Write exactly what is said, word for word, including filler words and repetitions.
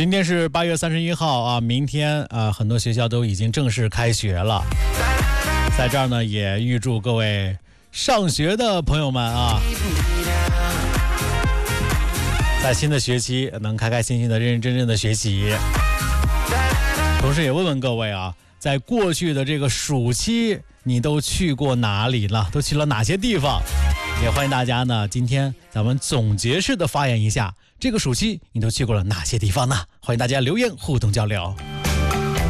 今天是八月三十一号啊，明天啊，很多学校都已经正式开学了。在这儿呢，也预祝各位上学的朋友们啊，在新的学期能开开心心的、认认真真的学习。同时也问问各位啊，在过去的这个暑期，你都去过哪里了？都去了哪些地方？也欢迎大家呢，今天咱们总结式的发言一下，这个暑期你都去过了哪些地方呢？欢迎大家留言互动交流。